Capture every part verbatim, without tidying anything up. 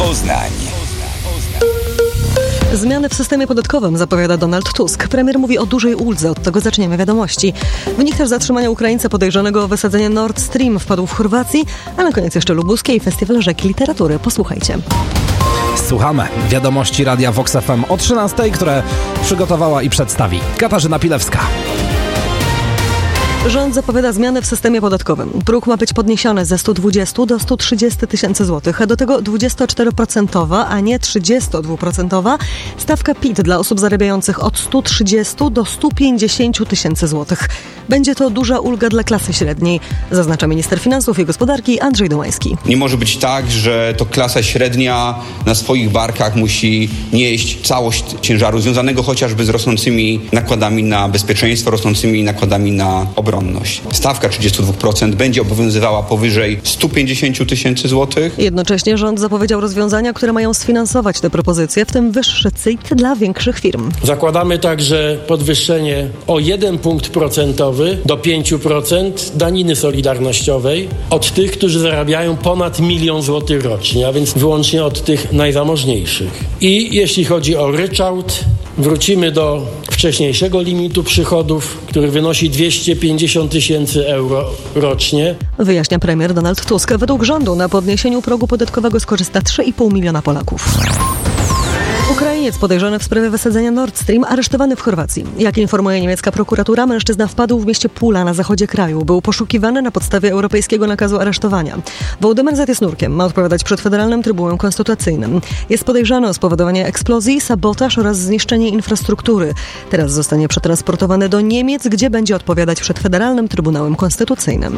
Poznań. Zmiany w systemie podatkowym zapowiada Donald Tusk. Premier mówi o dużej uldze, od tego zaczniemy wiadomości. Wynik też zatrzymania Ukraińca podejrzanego o wysadzenie Nord Stream wpadł w Chorwacji, a na koniec jeszcze Lubuskie i Festiwal Rzeki Literatury. Posłuchajcie. Słuchamy wiadomości Radia Vox F M o trzynastej, które przygotowała i przedstawi Katarzyna Pilewska. Rząd zapowiada zmiany w systemie podatkowym. Próg ma być podniesiony ze stu dwudziestu do stu trzydziestu tysięcy złotych, a do tego dwudziestoczteroprocentowa, a nie trzydziestodwuprocentowa stawka P I T dla osób zarabiających od stu trzydziestu do stu pięćdziesięciu tysięcy złotych. Będzie to duża ulga dla klasy średniej, zaznacza minister finansów i gospodarki Andrzej Domański. Nie może być tak, że to klasa średnia na swoich barkach musi nieść całość ciężaru związanego chociażby z rosnącymi nakładami na bezpieczeństwo, rosnącymi nakładami na obronność. Stawka trzydzieści dwa procent będzie obowiązywała powyżej stu pięćdziesięciu tysięcy złotych. Jednocześnie rząd zapowiedział rozwiązania, które mają sfinansować te propozycje, w tym wyższy C I T dla większych firm. Zakładamy także podwyższenie o jeden punkt procentowy do pięciu procent daniny solidarnościowej od tych, którzy zarabiają ponad milion złotych rocznie, a więc wyłącznie od tych najzamożniejszych. I jeśli chodzi o ryczałt, wrócimy do wcześniejszego limitu przychodów, który wynosi dwieście pięćdziesiąt tysięcy euro rocznie. Wyjaśnia premier Donald Tusk. Według rządu na podniesieniu progu podatkowego skorzysta trzy i pół miliona Polaków. Ukrainiec podejrzany w sprawie wysadzenia Nord Stream aresztowany w Chorwacji. Jak informuje niemiecka prokuratura, mężczyzna wpadł w mieście Pula na zachodzie kraju. Był poszukiwany na podstawie europejskiego nakazu aresztowania. Wołodymyr Zatysnurkiem ma odpowiadać przed Federalnym Trybunałem Konstytucyjnym. Jest podejrzany o spowodowanie eksplozji, sabotaż oraz zniszczenie infrastruktury. Teraz zostanie przetransportowany do Niemiec, gdzie będzie odpowiadać przed Federalnym Trybunałem Konstytucyjnym.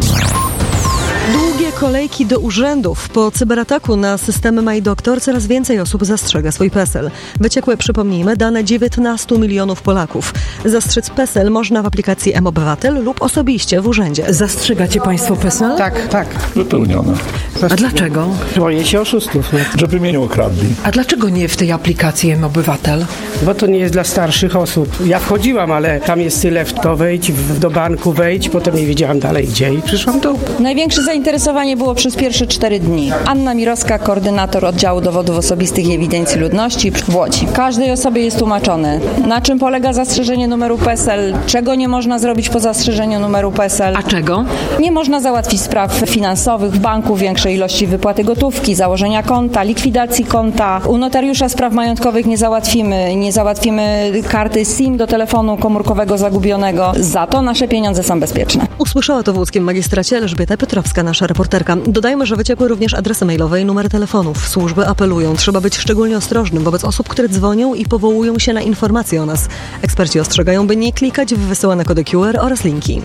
Długie kolejki do urzędów. Po cyberataku na systemy MyDoktor coraz więcej osób zastrzega swój PESEL. Wyciekłe, przypomnijmy, dane dziewiętnastu milionów Polaków. Zastrzec PESEL można w aplikacji M-Obywatel lub osobiście w urzędzie. Zastrzegacie państwo PESEL? Tak, tak. Wypełnione. A dlaczego? Boję się oszustów. Nie? Żeby mnie nie okradli. A dlaczego nie w tej aplikacji M-Obywatel? Bo to nie jest dla starszych osób. Ja wchodziłam, ale tam jest tyle, w to wejdź, do banku wejdź, potem nie wiedziałam dalej gdzie i przyszłam tu. Największe zainteresowanie było przez pierwsze cztery dni. Anna Mirowska, koordynator oddziału dowodów osobistych i ewidencji ludności w Łodzi. Każdej osobie jest tłumaczone, na czym polega zastrzeżenie numeru PESEL, czego nie można zrobić po zastrzeżeniu numeru PESEL. A czego? Nie można załatwić spraw finansowych w banku, większej ilości wypłaty gotówki, założenia konta, likwidacji konta. U notariusza spraw majątkowych nie załatwimy, nie załatwimy karty SIM do telefonu komórkowego zagubionego. Za to nasze pieniądze są bezpieczne. Usłyszała to w łódzkim magistracie Elżbieta Piotrowska, nasza reporterka. Dodajmy, że wyciekły również adresy mailowe i numery telefonów. Służby apelują, trzeba być szczególnie ostrożnym wobec osób, które dzwonią i powołują się na informacje o nas. Eksperci ostrzegają, by nie klikać w wysyłane kody Q R oraz linki.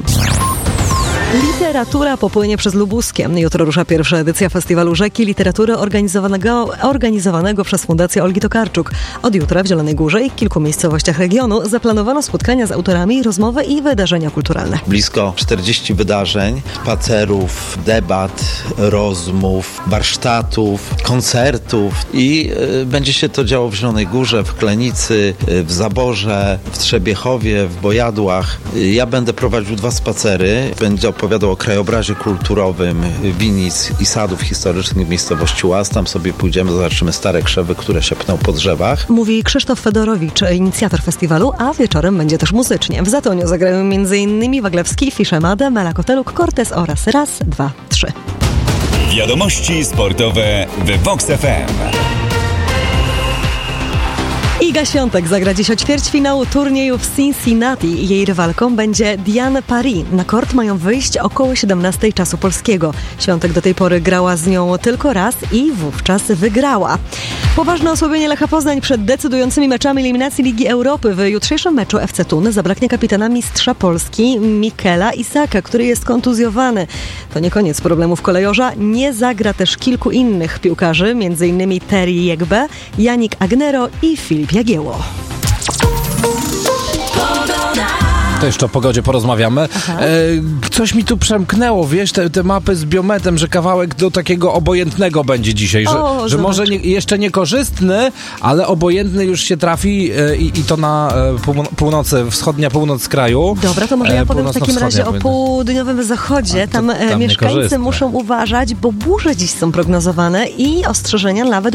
Literatura popłynie przez Lubuskie. Jutro rusza pierwsza edycja Festiwalu Rzeki Literatury organizowanego, organizowanego przez Fundację Olgi Tokarczuk. Od jutra w Zielonej Górze i kilku miejscowościach regionu zaplanowano spotkania z autorami, rozmowy i wydarzenia kulturalne. Blisko czterdziestu wydarzeń, spacerów, debat, rozmów, warsztatów, koncertów i y, będzie się to działo w Zielonej Górze, w Klenicy, y, w Zaborze, w Trzebiechowie, w Bojadłach. Y, ja będę prowadził dwa spacery. Będzie opowiadał o krajobrazie kulturowym winnic i sadów historycznych w miejscowości Łaz. Tam sobie pójdziemy, zobaczymy stare krzewy, które się pną po drzewach. Mówi Krzysztof Fedorowicz, inicjator festiwalu, a wieczorem będzie też muzycznie. W Zatoniu zagrają m.in. Waglewski, Fiszemade, Mela Koteluk, Cortez oraz Raz, Dwa, Trzy. Wiadomości sportowe w Vox F M. Iga Świątek zagra dziś o ćwierćfinału turnieju w Cincinnati. Jej rywalką będzie Diane Paris. Na kort mają wyjść około siedemnastej czasu polskiego. Świątek do tej pory grała z nią tylko raz i wówczas wygrała. Poważne osłabienie Lecha Poznań przed decydującymi meczami eliminacji Ligi Europy. W jutrzejszym meczu F C Thun zabraknie kapitana mistrza Polski Mikela Isaka, który jest kontuzjowany. To nie koniec problemów kolejorza. Nie zagra też kilku innych piłkarzy, m.in. Terry Jegbe, Janik Agnero i Filip Jagieło. To jeszcze o pogodzie porozmawiamy. E, coś mi tu przemknęło, wiesz, te, te mapy z biometem, że kawałek do takiego obojętnego będzie dzisiaj, że, o, że może nie, jeszcze niekorzystny, ale obojętny już się trafi e, i, i to na e, pół, północy, wschodnia północ kraju. Dobra, to może ja e, powiem w takim razie o południowym zachodzie. Tam, tam mieszkańcy muszą uważać, bo burze dziś są prognozowane i ostrzeżenia nawet